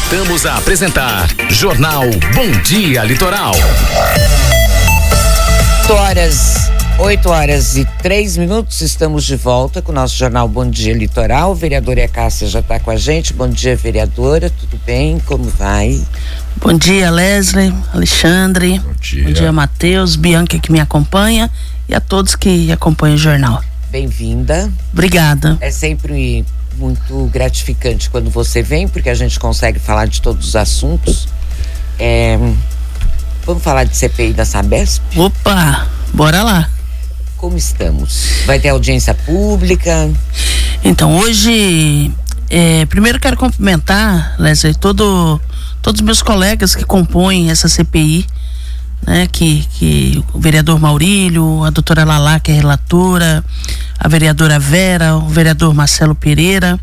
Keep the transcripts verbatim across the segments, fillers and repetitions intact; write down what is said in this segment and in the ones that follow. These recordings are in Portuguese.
Voltamos a apresentar Jornal Bom Dia Litoral. oito horas, oito horas e três minutos, estamos de volta com o nosso Jornal Bom Dia Litoral. O vereador Cássia já está com a gente. Bom dia, vereadora, tudo bem? Como vai? Bom dia, Leslie, Alexandre. Bom dia, Bom dia Matheus, Bianca que me acompanha e a todos que acompanham o jornal. Bem-vinda. Obrigada. É sempre muito gratificante quando você vem, porque a gente consegue falar de todos os assuntos. É... Vamos falar de C P I da Sabesp? Opa, bora lá. Como estamos? Vai ter audiência pública? Então, hoje, é, primeiro quero cumprimentar, Leslie, todo, todos os meus colegas que compõem essa C P I, né, que, que o vereador Maurílio, a doutora Lalá, que é relatora, a vereadora Vera, o vereador Marcelo Pereira,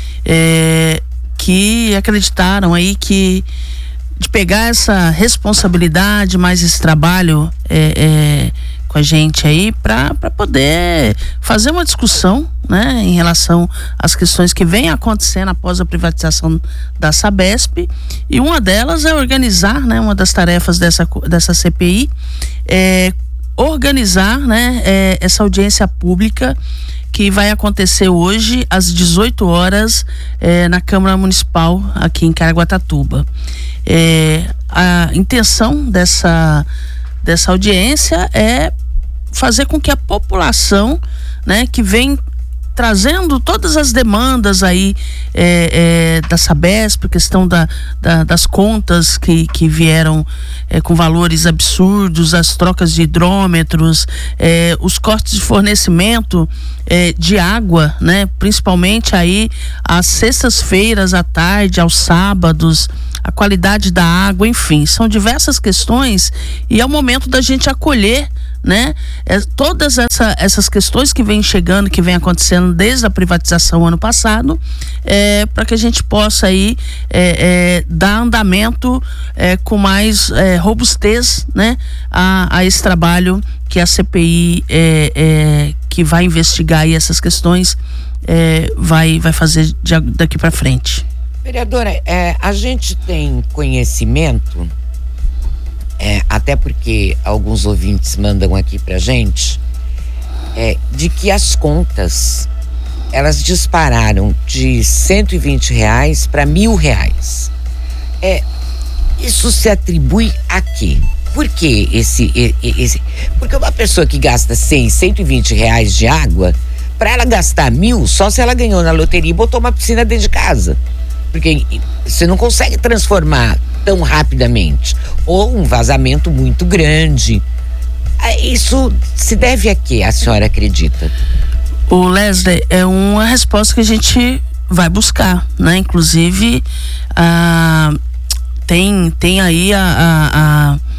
é, que acreditaram aí que de pegar essa responsabilidade, mais esse trabalho é, é, com a gente aí para poder fazer uma discussão, né, em relação às questões que vêm acontecendo após a privatização da Sabesp, e uma delas é organizar, né, uma das tarefas dessa, dessa C P I é organizar, né, é, essa audiência pública que vai acontecer hoje às dezoito horas é, na Câmara Municipal aqui em Caraguatatuba. É, a intenção dessa, dessa audiência é fazer com que a população, né, que vem trazendo todas as demandas aí é, é, da Sabesp, questão da, da, das contas que, que vieram é, com valores absurdos, as trocas de hidrômetros, é, os cortes de fornecimento é, de água, né, principalmente aí às sextas-feiras à tarde, aos sábados, a qualidade da água, enfim, são diversas questões e é o momento da gente acolher, né, é, todas essa, essas questões que vêm chegando, que vem acontecendo desde a privatização ano passado, é, para que a gente possa aí é, é, dar andamento é, com mais é, robustez, né, a, a esse trabalho que a C P I é, é, que vai investigar aí essas questões é, vai, vai fazer de, daqui para frente. Vereadora, é, a gente tem conhecimento, é, até porque alguns ouvintes mandam aqui pra gente, é, de que as contas, elas dispararam de cento e vinte reais para mil reais. É, isso se atribui a quê? Por que esse, esse... Porque uma pessoa que gasta cem, cento e vinte reais de água, para ela gastar mil, só se ela ganhou na loteria e botou uma piscina dentro de casa. Porque você não consegue transformar tão rapidamente. Ou um vazamento muito grande. Isso se deve a quê, a senhora acredita? O Leslie, é uma resposta que a gente vai buscar, né? Inclusive, ah, tem, tem aí a, a, a,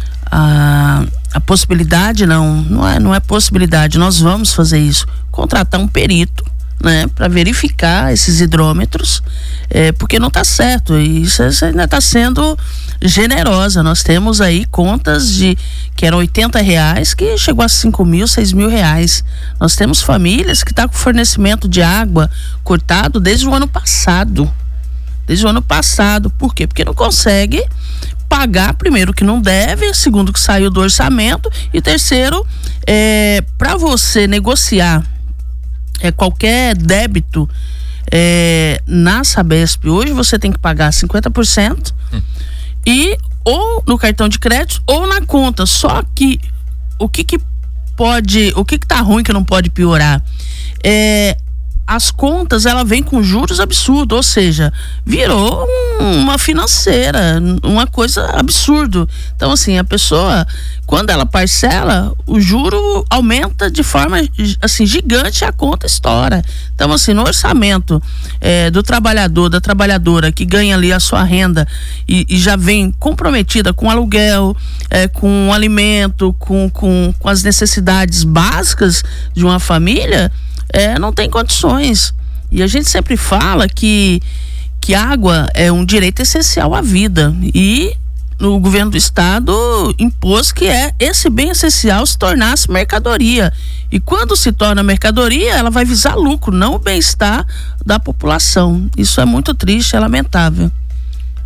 a, a possibilidade, não, não é, não é possibilidade, nós vamos fazer isso, contratar um perito, né, para verificar esses hidrômetros, é, porque não está certo, e isso ainda está sendo generosa. Nós temos aí contas de que eram oitenta reais, que chegou a cinco mil, seis mil reais. Nós temos famílias que estão tá com fornecimento de água cortado desde o ano passado. Desde o ano passado. Por quê? Porque não consegue pagar, primeiro, que não deve, segundo, que saiu do orçamento, e terceiro, é, para você negociar É, qualquer débito é, na Sabesp hoje, você tem que pagar cinquenta por cento hum. e ou no cartão de crédito ou na conta. Só que o que que pode, o que que tá ruim que não pode piorar? É, as contas, ela vem com juros absurdos, ou seja, virou um, uma financeira, uma coisa absurda. Então, assim, a pessoa, quando ela parcela, o juro aumenta de forma, assim, gigante, e a conta estoura. Então, assim, no orçamento é, do trabalhador, da trabalhadora que ganha ali a sua renda e, e já vem comprometida com aluguel, é, com alimento, com, com, com as necessidades básicas de uma família, É, não tem condições. E a gente sempre fala que, que água é um direito essencial à vida. E o governo do estado impôs que é esse bem essencial se tornasse mercadoria. E quando se torna mercadoria, ela vai visar lucro, não o bem-estar da população. Isso é muito triste, é lamentável.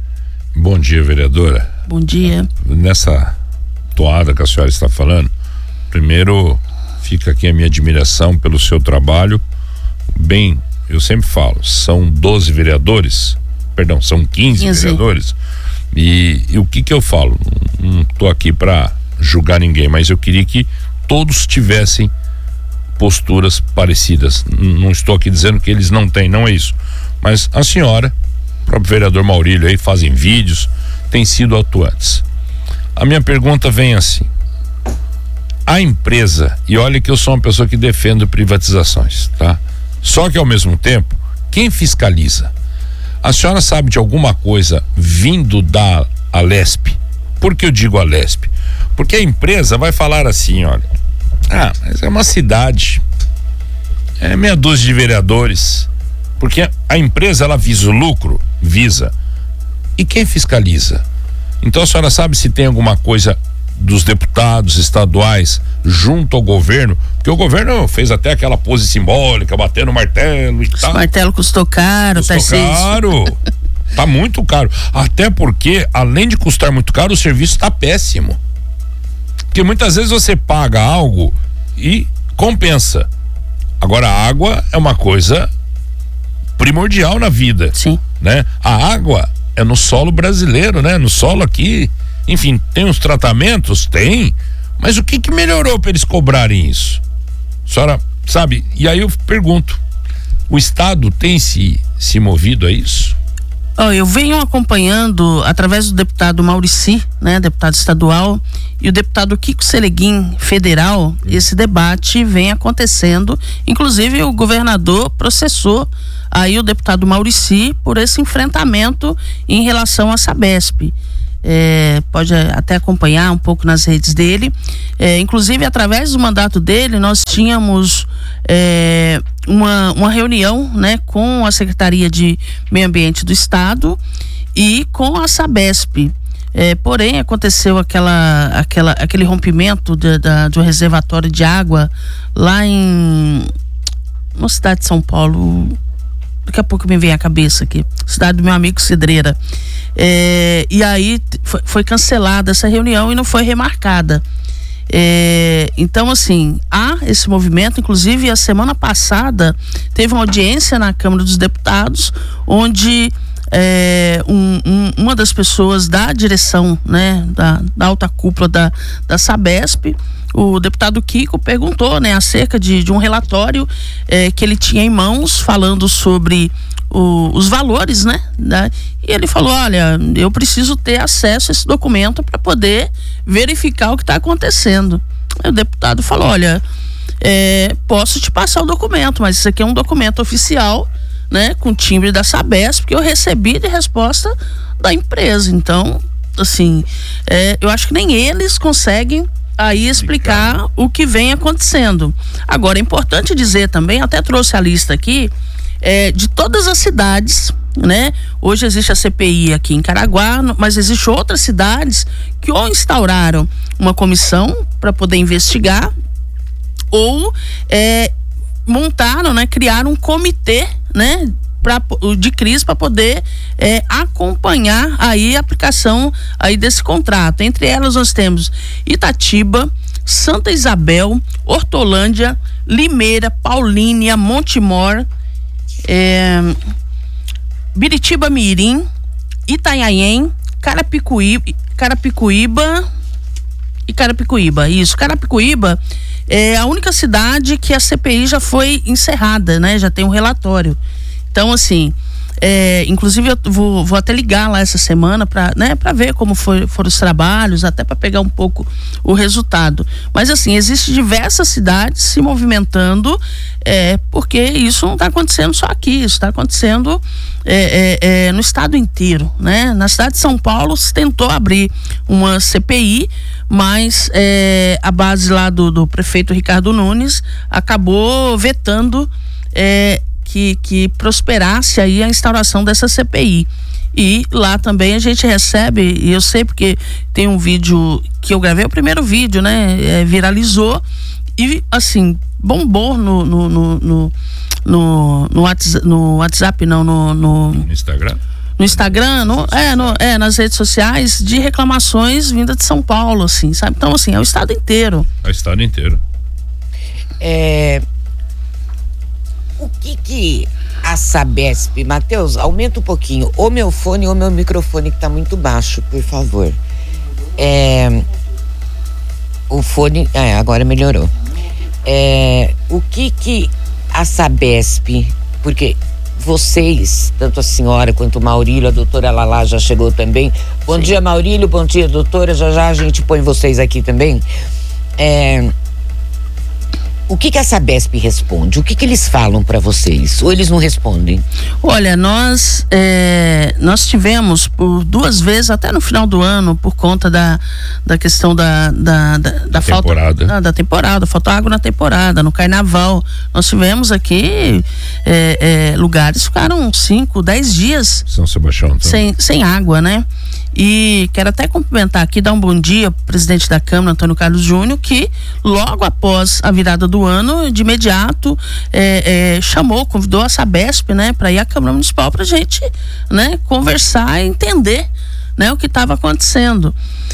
Bom dia, vereadora. Bom dia. Nessa toada que a senhora está falando, primeiro fica aqui a minha admiração pelo seu trabalho. Bem, eu sempre falo, são doze vereadores, perdão, são quinze, quinze. vereadores. E, e o que que eu falo? Não estou aqui para julgar ninguém, mas eu queria que todos tivessem posturas parecidas. Não estou aqui dizendo que eles não têm, não é isso. Mas a senhora, o próprio vereador Maurílio aí, fazem vídeos, têm sido atuantes. A minha pergunta vem assim: a empresa, e olha que eu sou uma pessoa que defendo privatizações, tá? Só que ao mesmo tempo, quem fiscaliza? A senhora sabe de alguma coisa vindo da Alesp? Por que eu digo Alesp? Porque a empresa vai falar assim, olha, ah, mas é uma cidade, é meia dúzia de vereadores, porque a empresa, ela visa o lucro, visa, e quem fiscaliza? Então a senhora sabe se tem alguma coisa dos deputados estaduais junto ao governo, porque o governo fez até aquela pose simbólica, batendo martelo e tal. O martelo custou caro, custou Tarcísio. caro, tá muito caro, até porque além de custar muito caro, o serviço tá péssimo, porque muitas vezes você paga algo e compensa. Agora a água é uma coisa primordial na vida. Sim. Né? A água é no solo brasileiro, né? No solo aqui, enfim, tem os tratamentos? Tem, mas o que que melhorou para eles cobrarem isso? A senhora sabe? E aí eu pergunto, o Estado tem se, se movido a isso? Oh, eu venho acompanhando através do deputado Maurici, né, deputado estadual, e o deputado Kiko Seleguin, federal, hum. esse debate vem acontecendo, inclusive o governador processou aí o deputado Maurici por esse enfrentamento em relação à Sabesp. É, pode até acompanhar um pouco nas redes dele, é, inclusive através do mandato dele nós tínhamos é, uma, uma reunião, né, com a Secretaria de Meio Ambiente do Estado e com a Sabesp, é, porém aconteceu aquela, aquela, aquele rompimento de, da, do reservatório de água lá em na cidade de São Paulo, daqui a pouco me vem à cabeça aqui, cidade do meu amigo Cidreira. É, e aí foi, foi cancelada essa reunião e não foi remarcada. É, então, assim, há esse movimento. Inclusive, a semana passada teve uma audiência na Câmara dos Deputados, onde é, um, um, uma das pessoas da direção, né, da, da alta cúpula da, da Sabesp, o deputado Kiko, perguntou, né, acerca de, de um relatório é, que ele tinha em mãos, falando sobre o, os valores, né, né? E ele falou, olha, eu preciso ter acesso a esse documento para poder verificar o que está acontecendo. Aí o deputado falou, olha, é, posso te passar o documento, mas isso aqui é um documento oficial, né, com timbre da Sabesp, que eu recebi de resposta da empresa. Então, assim, é, eu acho que nem eles conseguem aí explicar o que vem acontecendo. Agora, é importante dizer também, até trouxe a lista aqui, é, de todas as cidades, né? Hoje existe a C P I aqui em Caraguá, mas existem outras cidades que ou instauraram uma comissão para poder investigar ou é, montaram, né? Criaram um comitê, né? Pra, de crise para poder é, acompanhar aí a aplicação aí desse contrato. Entre elas nós temos Itatiba, Santa Isabel, Hortolândia, Limeira, Paulínia, Montemor, é, Biritiba Mirim, Itanhaém, Carapicuíba, Carapicuíba e Carapicuíba. Isso, Carapicuíba é a única cidade que a C P I já foi encerrada, né? Já tem um relatório. Então, assim, é, inclusive eu vou, vou até ligar lá essa semana para, né, para ver como foi, foram os trabalhos, até para pegar um pouco o resultado. Mas, assim, existem diversas cidades se movimentando, é, porque isso não está acontecendo só aqui, isso está acontecendo é, é, é, no estado inteiro, né? Na cidade de São Paulo se tentou abrir uma C P I, mas é, a base lá do, do prefeito Ricardo Nunes acabou vetando é, Que, que prosperasse aí a instauração dessa C P I. E lá também a gente recebe, e eu sei porque tem um vídeo que eu gravei, o primeiro vídeo, né? É, viralizou e assim, bombou no no, no, no, no, no, WhatsApp, no WhatsApp, não, no, no Instagram? no Instagram, no, é, no, é, nas redes sociais, de reclamações vindas de São Paulo, assim, sabe? Então, assim, é o estado inteiro. É o estado inteiro. É, o que que a Sabesp, Matheus, aumenta um pouquinho o meu fone ou o meu microfone que tá muito baixo, por favor. É, o fone, é, agora melhorou. É, o que que a Sabesp, porque vocês, tanto a senhora quanto o Maurílio, a doutora Lala já chegou também. Bom Sim. dia, Maurílio, bom dia, doutora, já já a gente põe vocês aqui também. É, o que que a Sabesp responde? O que que eles falam para vocês? Ou eles não respondem? Olha, nós é, nós tivemos por duas vezes, até no final do ano, por conta da, da questão da, da, da, da, da falta temporada. Da, da temporada, falta água na temporada, no carnaval. Nós tivemos aqui é, é, lugares que ficaram cinco, dez dias São Sebastião, então. sem, sem água, né? E quero até cumprimentar aqui, dar um bom dia ao presidente da Câmara, Antônio Carlos Júnior, que logo após a virada do ano, de imediato, é, é, chamou, convidou a Sabesp, né, para ir à Câmara Municipal para a gente, né, conversar e entender, né, o que estava acontecendo.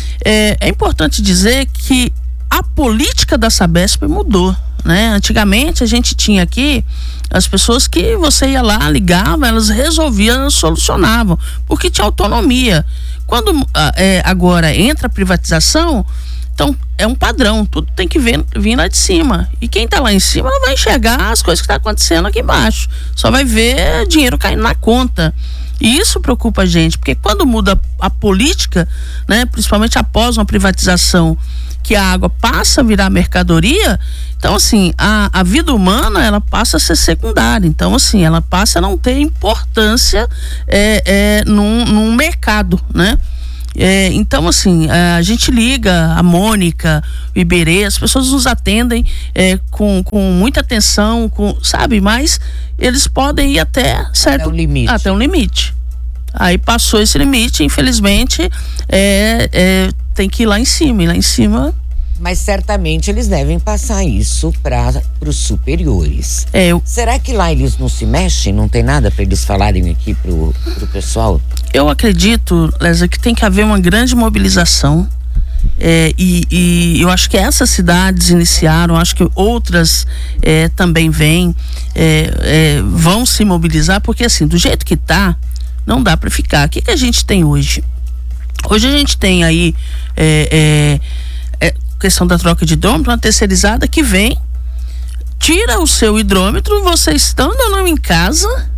É, é importante dizer que a política da Sabesp mudou, né? Antigamente a gente tinha aqui as pessoas que você ia lá, ligava, elas resolviam, elas solucionavam, porque tinha autonomia. Quando é, agora entra a privatização, então é um padrão, tudo tem que vir, vir lá de cima. E quem está lá em cima não vai enxergar as coisas que estão tá acontecendo aqui embaixo. Só vai ver dinheiro caindo na conta. E isso preocupa a gente, porque quando muda a política, né, principalmente após uma privatização, que a água passa a virar mercadoria, então assim, a, a vida humana, ela passa a ser secundária. Então assim, ela passa a não ter importância é, é, num, num mercado, né? É, então assim, a gente liga, a Mônica, o Iberê, as pessoas nos atendem é, com, com muita atenção, com, sabe? Mas eles podem ir até certo, até um limite. Até um limite. Aí passou esse limite, infelizmente, é, é, tem que ir lá em cima, e lá em cima... Mas certamente eles devem passar isso para os superiores. É, eu... Será que lá eles não se mexem? Não tem nada para eles falarem aqui pro, pro pessoal? Eu acredito, Lésia, que tem que haver uma grande mobilização. É, e, e eu acho que essas cidades iniciaram, acho que outras é, também vêm, é, é, vão se mobilizar, porque assim, do jeito que tá, não dá para ficar. O que que a gente tem hoje? Hoje a gente tem aí é, é, é, questão da troca de hidrômetro, uma terceirizada que vem, tira o seu hidrômetro, você estando ou não em casa,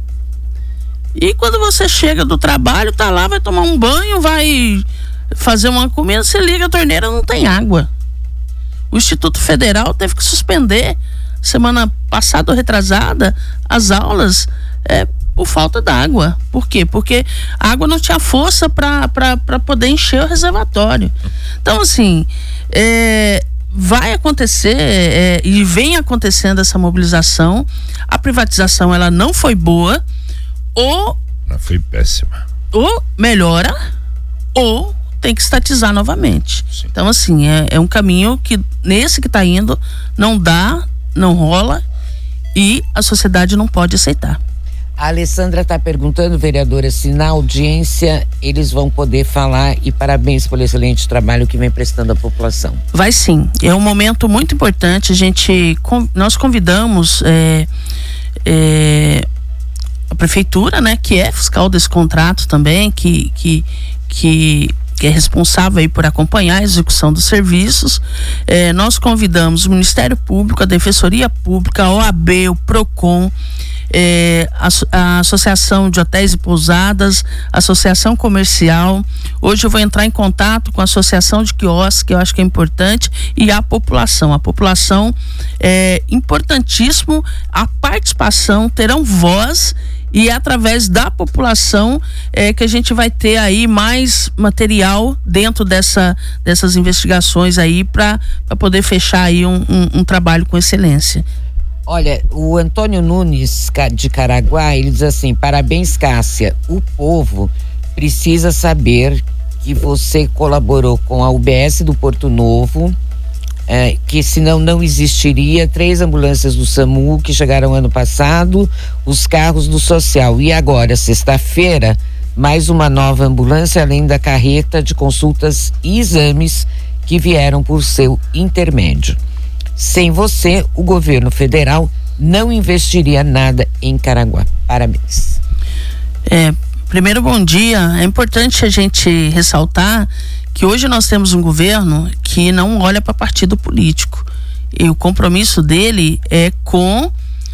e quando você chega do trabalho, tá lá, vai tomar um banho, vai fazer uma comida, você liga a torneira, não tem água. O Instituto Federal teve que suspender semana passada ou retrasada as aulas é, por falta d'água. Por quê? Porque a água não tinha força para poder encher o reservatório. Então assim, é, vai acontecer é, e vem acontecendo essa mobilização. A privatização, ela não foi boa, ou ela foi péssima, ou melhora, ou tem que estatizar novamente. Sim. Então assim, é, é um caminho que nesse que está indo não dá, não rola, e a sociedade não pode aceitar. A Alessandra está perguntando, vereadora, se na audiência eles vão poder falar, e parabéns pelo excelente trabalho que vem prestando à população. Vai sim, é um momento muito importante. A gente, nós convidamos é, é, a prefeitura, né, que é fiscal desse contrato também, que, que, que que é responsável aí por acompanhar a execução dos serviços. É, nós convidamos o Ministério Público, a Defensoria Pública, a O A B, o PROCON, é, a, a Associação de Hotéis e Pousadas, a Associação Comercial. Hoje eu vou entrar em contato com a Associação de Quiosques, que eu acho que é importante, e a população. A população é importantíssimo, a participação, terão voz, e é através da população é, que a gente vai ter aí mais material dentro dessa, dessas investigações aí para poder fechar aí um, um, um trabalho com excelência. Olha, o Antônio Nunes de Caraguá, ele diz assim: parabéns, Cássia, o povo precisa saber que você colaborou com a U B S do Porto Novo, É, que senão não existiria três ambulâncias do SAMU que chegaram ano passado, os carros do social. E agora, sexta-feira, mais uma nova ambulância, além da carreta de consultas e exames que vieram por seu intermédio. Sem você, o governo federal não investiria nada em Caraguá. Parabéns. É, primeiro, bom dia. É importante a gente ressaltar que hoje nós temos um governo que não olha para partido político. E o compromisso dele é com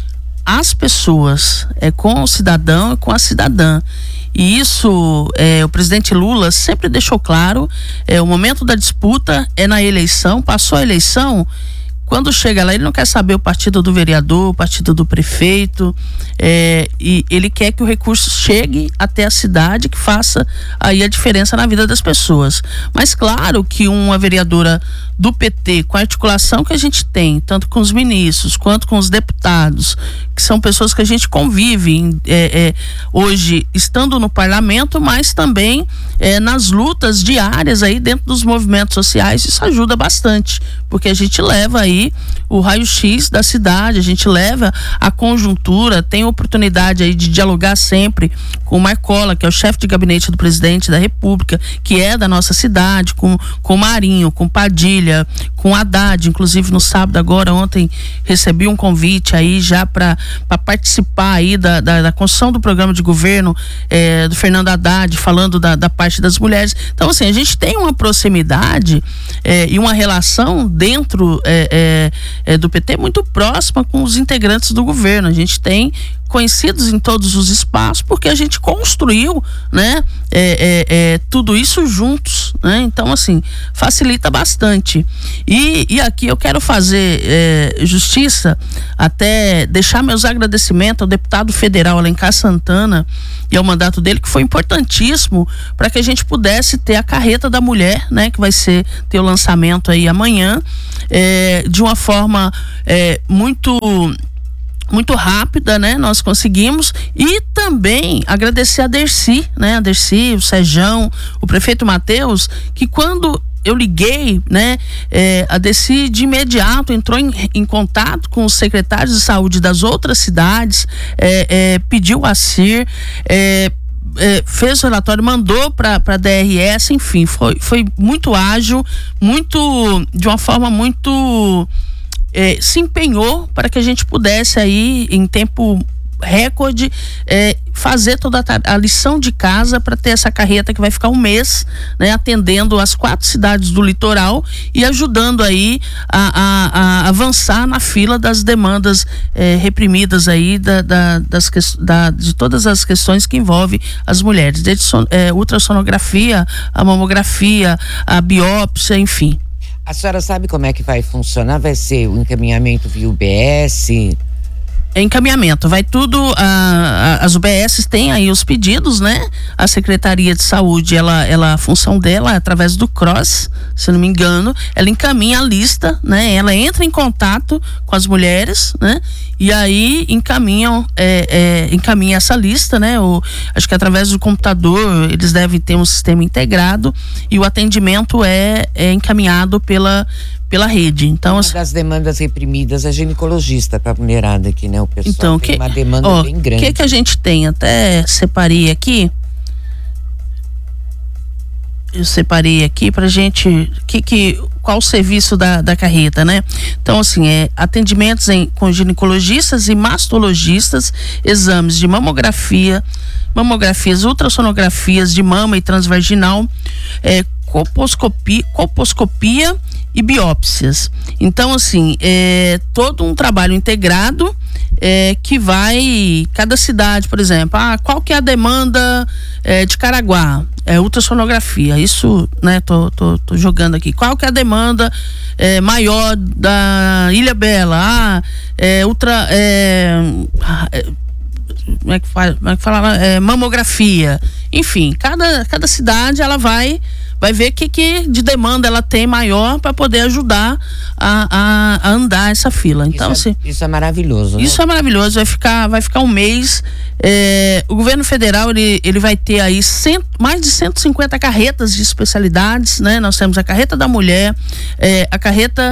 as pessoas, é com o cidadão e com a cidadã. E isso, é, o presidente Lula sempre deixou claro, é, o momento da disputa é na eleição, passou a eleição, quando chega lá ele não quer saber o partido do vereador, o partido do prefeito, é, e ele quer que o recurso chegue até a cidade, que faça aí a diferença na vida das pessoas. Mas claro que uma vereadora do P T, com a articulação que a gente tem, tanto com os ministros quanto com os deputados, que são pessoas que a gente convive é, é, hoje estando no parlamento, mas também é, nas lutas diárias aí dentro dos movimentos sociais, isso ajuda bastante, porque a gente leva aí o raio-x da cidade, a gente leva a conjuntura, tem oportunidade aí de dialogar sempre com o Marcola, que é o chefe de gabinete do presidente da República, que é da nossa cidade, com, com o Marinho, com Padilha, com Haddad. Inclusive no sábado agora, ontem, recebi um convite aí já para participar aí da, da, da construção do programa de governo é, do Fernando Haddad, falando da, da parte das mulheres. Então assim, a gente tem uma proximidade é, e uma relação dentro é, é, é, do P T muito próxima com os integrantes do governo. A gente tem conhecidos em todos os espaços, porque a gente construiu, né, é, é, é, tudo isso juntos, né? Então assim, facilita bastante. E, e aqui eu quero fazer é, justiça, até deixar meus agradecimentos ao deputado federal Alencar Santana e ao mandato dele, que foi importantíssimo para que a gente pudesse ter a carreta da mulher, né, que vai ser ter o lançamento aí amanhã, é, de uma forma é, muito muito rápida, né? Nós conseguimos. E também agradecer a Dercy, né? A Dercy, o Sejão, o prefeito Matheus, que quando eu liguei, né? É, a Dercy de imediato entrou em, em contato com os secretários de saúde das outras cidades, é, é, pediu a C I R, é, É, fez o relatório, mandou para a D R S, enfim, foi, foi muito ágil, muito, de uma forma muito é, se empenhou para que a gente pudesse aí, em tempo recorde, é, fazer toda a, a lição de casa para ter essa carreta que vai ficar um mês, né, atendendo as quatro cidades do litoral e ajudando aí a, a, a avançar na fila das demandas é, reprimidas aí da, da, das, da, de todas as questões que envolvem as mulheres, desde son, é, ultrassonografia, a mamografia, a biópsia, enfim. A senhora sabe como é que vai funcionar? Vai ser o encaminhamento via U B S? É encaminhamento, vai tudo, a, a, as U B S têm aí os pedidos, né? A Secretaria de Saúde, ela, ela, a função dela é através do C R O S, se não me engano, ela encaminha a lista, né? Ela entra em contato com as mulheres, né? E aí encaminham, é, é, encaminha essa lista, né? O, acho que através do computador eles devem ter um sistema integrado e o atendimento é, é encaminhado pela pela rede. Então, uma das demandas reprimidas é ginecologista para a mulherada aqui, né? O pessoal então, tem que, uma demanda ó, bem grande. O que que a gente tem? Até separei aqui. Eu separei aqui pra gente, que, que, qual o serviço da, da carreta, né? Então, assim, é atendimentos em, com ginecologistas e mastologistas, exames de mamografia, mamografias, ultrassonografias de mama e transvaginal, é, coposcopia, coposcopia e biópsias. Então, assim, é todo um trabalho integrado é, que vai, cada cidade, por exemplo, ah, qual que é a demanda é, de Caraguá? É ultrassonografia, isso, né, tô, tô, tô jogando aqui. Qual que é a demanda é, maior da Ilha Bela? Ah, é ultra... É, é, como é que fala? Como é que fala? É, mamografia. Enfim, cada, cada cidade ela vai vai ver o que, que de demanda ela tem maior para poder ajudar a, a, a andar essa fila. Então, isso, é, assim, isso é maravilhoso, né? Isso é maravilhoso, vai ficar, vai ficar um mês. É, o governo federal ele, ele vai ter aí cento, mais de cento e cinquenta carretas de especialidades, né? Nós temos a carreta da mulher, é, a carreta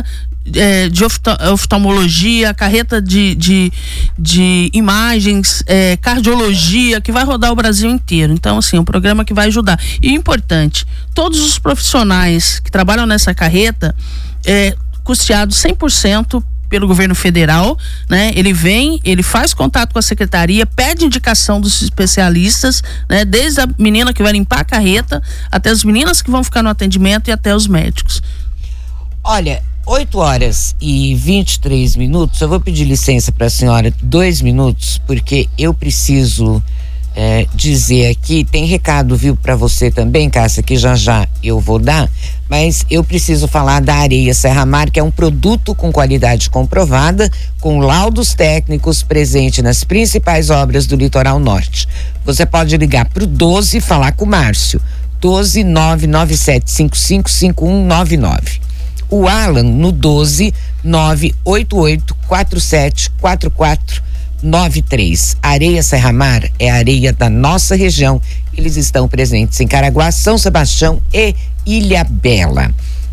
é, de oftalmologia, carreta de, de, de imagens, é, cardiologia, que vai rodar o Brasil inteiro. Então, assim, é um programa que vai ajudar. E importante, todos os profissionais que trabalham nessa carreta, é, custeados cem por cento pelo governo federal, né? Ele vem, ele faz contato com a secretaria, pede indicação dos especialistas, né? Desde a menina que vai limpar a carreta, até as meninas que vão ficar no atendimento e até os médicos. Olha, oito horas e vinte e três minutos, eu vou pedir licença para a senhora dois minutos, porque eu preciso é, dizer aqui, tem recado, viu, para você também, Cássia, que já já eu vou dar, mas eu preciso falar da Areia Serra Mar, que é um produto com qualidade comprovada, com laudos técnicos, presente nas principais obras do litoral norte. Você pode ligar pro doze e falar com o Márcio, doze nove nove sete cinco cinco cinco um nove nove. O Alan no doze nove oito oito quatro sete quatro quatro nove três. Areia Serra Mar é a areia da nossa região. Eles estão presentes em Caraguá, São Sebastião e Ilhabela.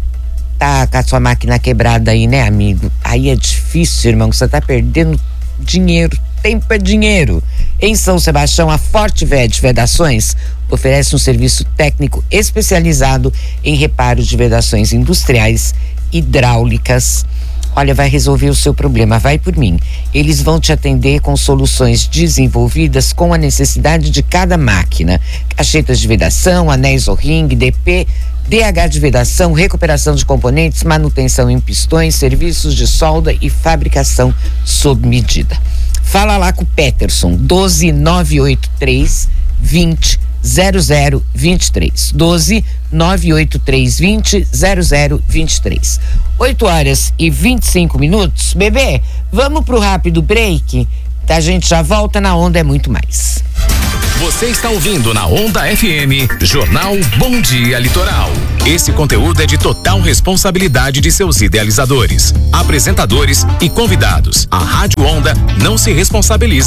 Tá com a sua máquina quebrada aí, né, amigo? Aí é difícil, irmão, você tá perdendo dinheiro. Tempo é dinheiro. Em São Sebastião, a Forte Ved Vedações oferece um serviço técnico especializado em reparo de vedações industriais, hidráulicas. Olha, vai resolver o seu problema, vai por mim. Eles vão te atender com soluções desenvolvidas com a necessidade de cada máquina. Caixetas de vedação, anéis ou ringue, D P, D H de vedação, recuperação de componentes, manutenção em pistões, serviços de solda e fabricação sob medida. Fala lá com o Peterson, doze nove oito três vinte zero zero vinte e três. doze nove oito três vinte zero zero vinte e três. oito horas e vinte e cinco minutos. Bebê, vamos pro rápido break? A gente já volta na Onda é Muito Mais. Você está ouvindo na Onda F M, Jornal Bom Dia Litoral. Esse conteúdo é de total responsabilidade de seus idealizadores, apresentadores e convidados. A Rádio Onda não se responsabiliza